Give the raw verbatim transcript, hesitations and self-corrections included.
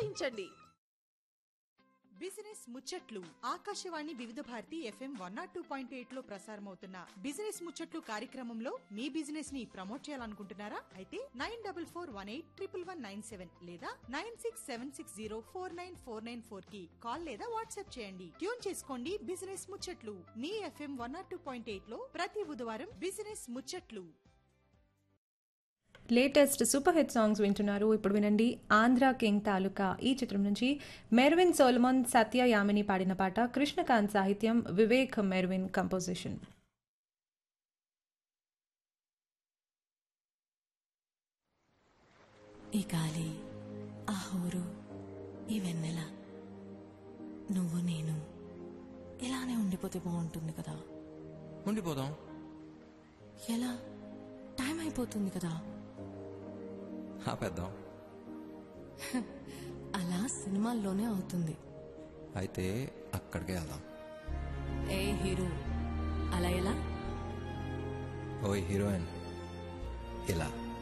ప్రోత్సహించండి. బిజినెస్ ముచ్చట్లు ఆకాశవాణి వివిధ Bharati FM one not two point eight లో ప్రసారమవుతున్న బిజినెస్ ముచ్చట్లు కార్యక్రమంలో మీ బిజినెస్ ని ప్రమోట్ చేయాలనుకుంటున్నారా? అయితే nine double four one eight triple one nine seven లేదా nine six seven six zero four nine four nine four కి కాల్ లేదా వాట్సాప్ చేయండి. ట్యూన్ చేసుకోండి బిజినెస్ ముచ్చట్లు మీ FM one not two point eight లో ప్రతి బుధవారం బిజినెస్ ముచ్చట్లు. లేటెస్ట్ సూపర్ హిట్ సాంగ్స్ వింటున్నారు. ఇప్పుడు వినండి ఆంధ్ర కింగ్ తాలూకా ఈ చిత్రం నుంచి మెర్విన్ సోలమన్ సత్య యామిని పాడిన పాట. కృష్ణకాంత్ సాహిత్యం, వివేక్ మెర్విన్ కంపోజిషన్. ఈ గాలి, ఆ హోరు, ఈ వెన్నెల, నువ్వు నేను ఇలానే ఉండిపోతే బాగుంటుంది కదా. ఉండిపోదాం. ఎలా? టైం అయిపోతుంది కదా. ఆపేద్దాం. అలా సినిమాల్లోనే అవుతుంది. అయితే అక్కడికే వెళ్దాం. ఏ హీరో, అలా ఎలా? ఓయ్ హీరోయిన్, ఇలా